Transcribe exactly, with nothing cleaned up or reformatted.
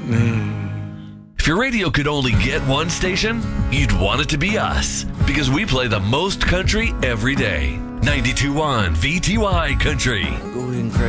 If your radio could only get one station, you'd want it to be us, because we play the most country every day. ninety-two point one V T Y Country. Going crazy.